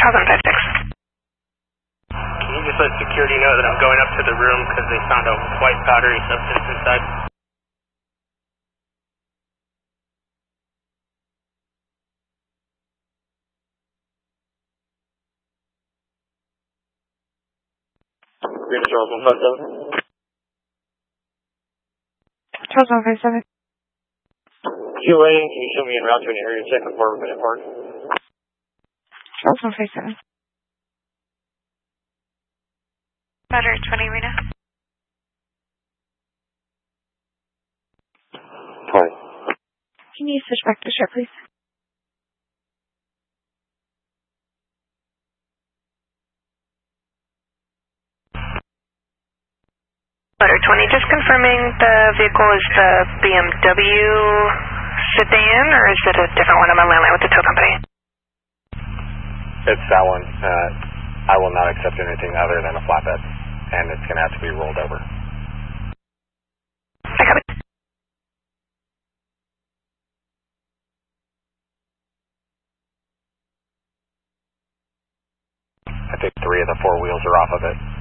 Charles 156. Can you just let security know that I'm going up to the room because they found a white powdery substance inside? Green Charles 157. Charles 157. QA, can you show me en route to an area check on Bourbon Minute Park? Charles 157. Better 20 Rena. 20. Can you switch back to share, please? Better 20. Just confirming the vehicle is the BMW sedan, or is it a different one on my landline with the tow company? It's that one. I will not accept anything other than a flatbed, and it's going to have to be rolled over. I got it. I think 3 of the 4 wheels are off of it.